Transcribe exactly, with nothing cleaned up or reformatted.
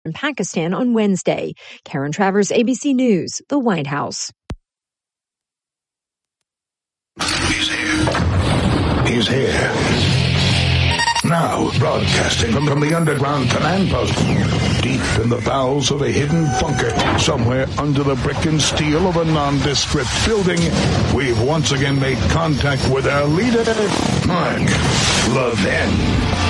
in Pakistan on Wednesday. Karen Travers, A B C News, the White House. He's here. He's here. Now, broadcasting from, from the underground command post, deep in the bowels of a hidden bunker, somewhere under the brick and steel of a nondescript building, we've once again made contact with our leader, Mark Levin.